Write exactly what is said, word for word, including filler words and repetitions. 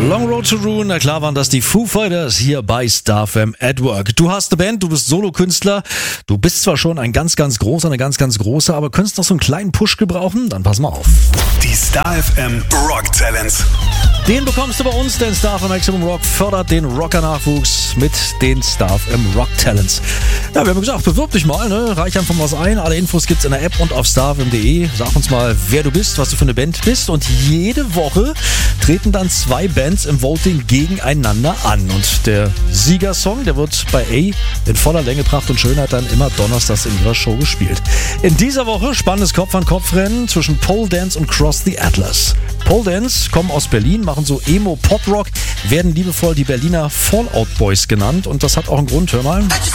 Long Road to Ruin, na klar waren das die Foo Fighters hier bei Star F M at Work. Du hast eine Band, du bist Solokünstler, du bist zwar schon ein ganz, ganz großer, eine ganz, ganz große, aber könntest noch so einen kleinen Push gebrauchen? Dann pass mal auf. Die Star F M Rock Talents. Den bekommst du bei uns, denn Star F M Maximum Rock fördert den Rocker-Nachwuchs mit den Star F M Rock Talents. Ja, wir haben gesagt, bewirb dich mal, ne? Reich einfach was ein. Alle Infos gibt's in der App und auf starfm punkt de. Sag uns mal, wer du bist, was du für eine Band bist. Und jede Woche treten dann zwei Bands im Voting gegeneinander an. Und der Siegersong, der wird bei A in voller Länge, Pracht und Schönheit dann immer donnerstags in ihrer Show gespielt. In dieser Woche spannendes Kopf-an-Kopf-Rennen zwischen Pole Dance und Cross the Atlas. Pole Dance kommen aus Berlin, machen so Emo-Pop-Rock, werden liebevoll die Berliner Fallout Boys genannt. Und das hat auch einen Grund, hör mal.